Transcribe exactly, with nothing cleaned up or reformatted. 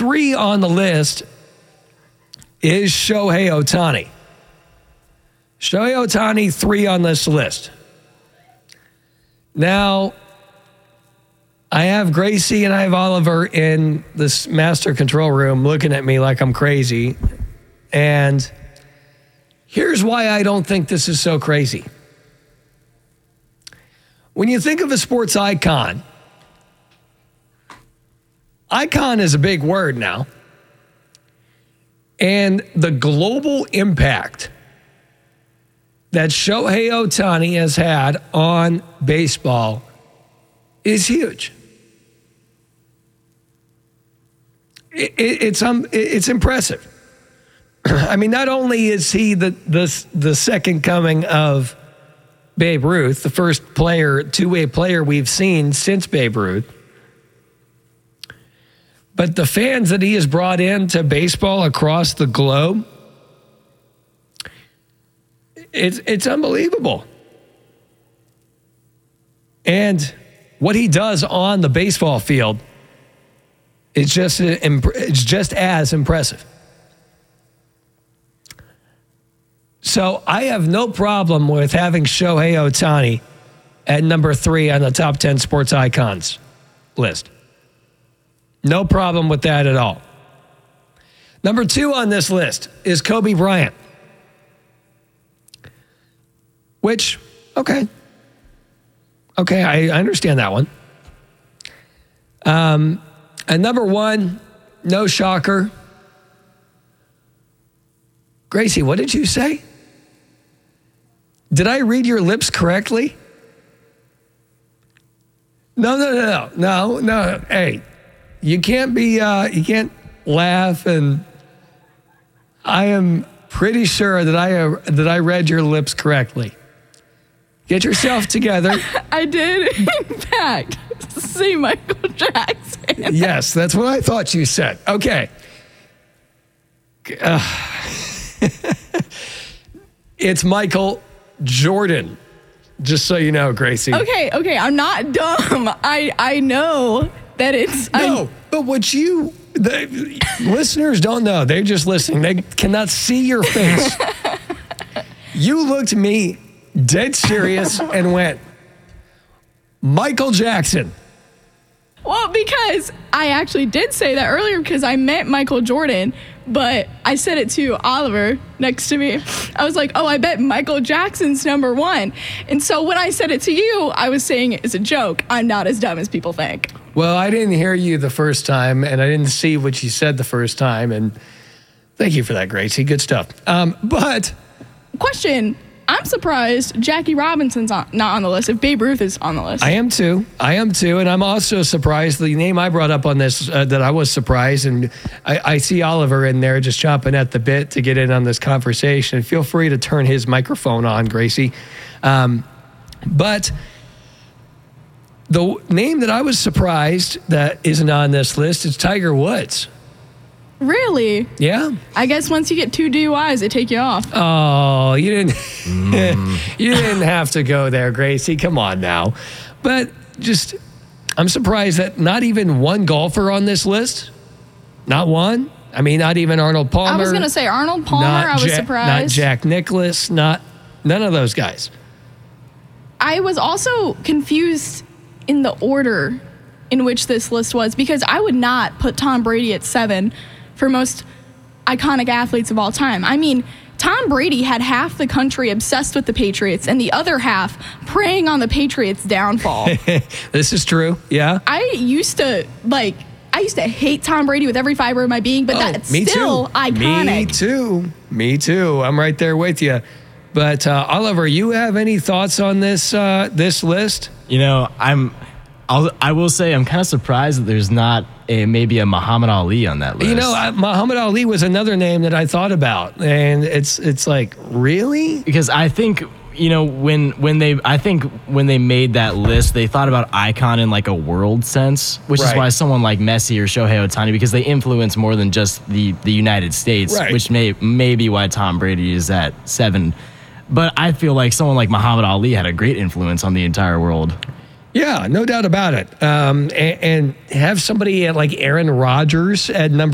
three on the list is Shohei Ohtani. Shohei Ohtani, three on this list. Now, I have Gracie and I have Oliver in this master control room looking at me like I'm crazy. And here's why I don't think this is so crazy. When you think of a sports icon, icon is a big word now. And the global impact that Shohei Ohtani has had on baseball is huge. It, it, it's um, it's impressive. I mean, not only is he the, the the second coming of Babe Ruth, the first player, two-way player we've seen since Babe Ruth, but the fans that he has brought into baseball across the globe, it's it's unbelievable. And what he does on the baseball field is just it's just as impressive. So I have no problem with having Shohei Ohtani at number three on the top ten sports icons list. No problem with that at all. Number two on this list is Kobe Bryant. Which, okay. Okay, I, I understand that one. Um, and number one, no shocker. Gracie, what did you say? Did I read your lips correctly? No, no, no, no, no, no. Hey, you can't be, uh, you can't laugh. And I am pretty sure that I uh, that I read your lips correctly. Get yourself together. I did, in fact, see Michael Jackson. Yes, that's what I thought you said. Okay. Uh, it's Michael Jordan, just so you know, Gracie. Okay, okay, I'm not dumb. I I know that it's... No, I'm, but what you... The listeners don't know. They're just listening. They cannot see your face. You looked at me dead serious and went, Michael Jackson. Well, because I actually did say that earlier because I meant Michael Jordan, but I said it to Oliver next to me. I was like, oh, I bet Michael Jackson's number one. And so when I said it to you, I was saying it as a joke. I'm not as dumb as people think. Well, I didn't hear you the first time, and I didn't see what you said the first time. And thank you for that, Gracie. Good stuff. Um, but... Question. I'm surprised Jackie Robinson's on, not on the list if Babe Ruth is on the list. I am too. I am too. And I'm also surprised. The name I brought up on this, uh, that I was surprised. And I, I see Oliver in there just chomping at the bit to get in on this conversation. Feel free to turn his microphone on, Gracie. Um, but the name that I was surprised that isn't on this list is Tiger Woods. Really? Yeah. I guess once you get two D U Is, they take you off. Oh, you didn't mm. you didn't have to go there, Gracie. Come on now. But just, I'm surprised that not even one golfer on this list. Not one. I mean, not even Arnold Palmer. I was going to say Arnold Palmer. I was ja- surprised. Not Jack Nicklaus. Not none of those guys. I was also confused in the order in which this list was because I would not put Tom Brady at seven for most iconic athletes of all time. I mean, Tom Brady had half the country obsessed with the Patriots and the other half preying on the Patriots' downfall. This is true, yeah. I used to, like, I used to hate Tom Brady with every fiber of my being, but oh, that's still too. iconic. Me too. Me too. I'm right there with you. But, uh, Oliver, you have any thoughts on this uh, this list? You know, I'm... I'll, I will say I'm kind of surprised that there's not a maybe a Muhammad Ali on that list. You know, I, Muhammad Ali was another name that I thought about, and it's it's like, really? Because I think, you know, when when they I think when they made that list, they thought about icon in like a world sense, which right. is why someone like Messi or Shohei Ohtani, because they influence more than just the the United States, right. which may may be why Tom Brady is at seven. But I feel like someone like Muhammad Ali had a great influence on the entire world. Yeah, no doubt about it. Um, and, and have somebody like Aaron Rodgers at number